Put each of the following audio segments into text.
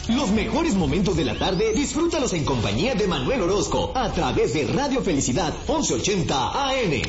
Los mejores momentos de la tarde, disfrútalos en compañía de Manuel Orozco, a través de Radio Felicidad 1180 AM.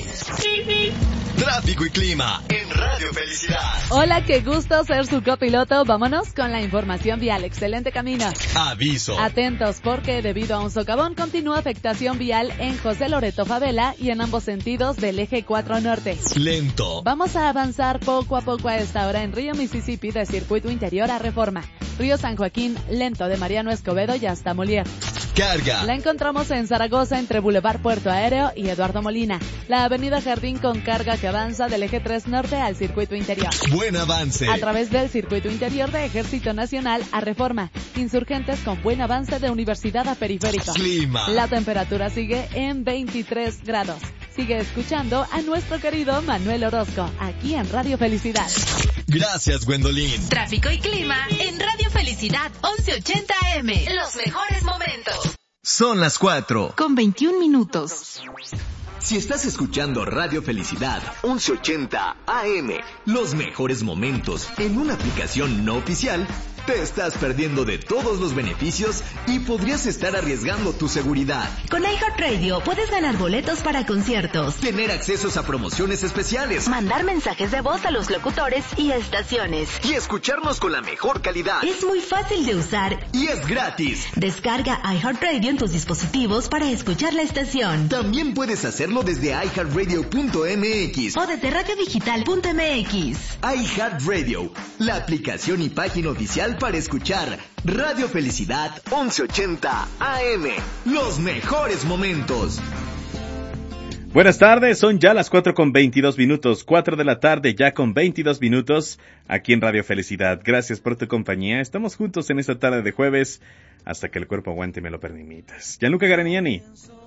Tráfico y clima en Radio Felicidad. Hola, qué gusto ser su copiloto. Vámonos con la información vial. Excelente camino. Aviso. Atentos porque debido a un socavón continúa afectación vial en José Loreto Favela y en ambos sentidos del eje 4 norte. Lento. Vamos a avanzar poco a poco a esta hora en Río Mississippi de circuito interior a Reforma. Río San Joaquín, lento de Mariano Escobedo y hasta Molière. Carga. La encontramos en Zaragoza entre Boulevard Puerto Aéreo y Eduardo Molina. La avenida Jardín con carga que avanza del eje 3 norte al circuito interior. Buen avance. A través del circuito interior de Ejército Nacional a Reforma. Insurgentes con buen avance de Universidad a Periférico. Clima. La temperatura sigue en 23 grados. Sigue escuchando a nuestro querido Manuel Orozco, aquí en Radio Felicidad. Gracias, Gwendolyn. Tráfico y clima en Radio Felicidad 1180 AM. Los mejores momentos. Son las 4. Con 21 minutos. Si estás escuchando Radio Felicidad 1180 AM, los mejores momentos en una aplicación no oficial, te estás perdiendo de todos los beneficios y podrías estar arriesgando tu seguridad. Con iHeartRadio puedes ganar boletos para conciertos, Tener accesos a promociones especiales mandar mensajes de voz a los locutores y estaciones. y escucharnos con la mejor calidad. Es muy fácil de usar. Y es gratis. Descarga iHeartRadio en tus dispositivos para escuchar la estación. También puedes hacerlo desde iHeartRadio.mx. O desde radiodigital.mx. iHeartRadio, la aplicación y página oficial para escuchar Radio Felicidad 1180 AM. Los mejores momentos. Buenas tardes, son ya las 4:22, 4 de la tarde ya con 22 minutos, aquí en Radio Felicidad. Gracias por tu compañía, estamos juntos en esta tarde de jueves, hasta que el cuerpo aguante y me lo permitas. Gianluca Garaniani,